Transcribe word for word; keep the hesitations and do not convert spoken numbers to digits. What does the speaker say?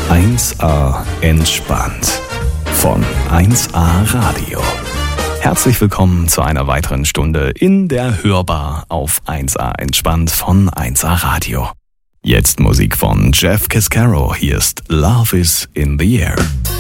eins a entspannt von eins a Radio. Herzlich willkommen zu einer weiteren Stunde in der Hörbar auf eins a entspannt von eins a Radio. Jetzt Musik von Jeff Cascaro. Hier ist Love is in the Air.